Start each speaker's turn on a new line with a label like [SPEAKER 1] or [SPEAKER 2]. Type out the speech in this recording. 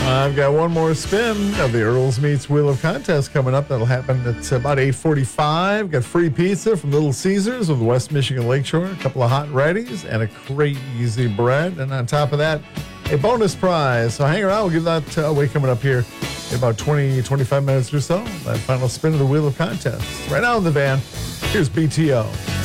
[SPEAKER 1] I've got one more spin of the Earl's Meats Wheel of Contest coming up. That'll happen at about 8:45. Got free pizza from Little Caesars of the West Michigan Lakeshore, a couple of hot readies, and a crazy bread. And on top of that, a bonus prize. So hang around. We'll give that away coming up here in about 20, 25 minutes or so. That final spin of the Wheel of Contest. Right now in the van, here's BTO.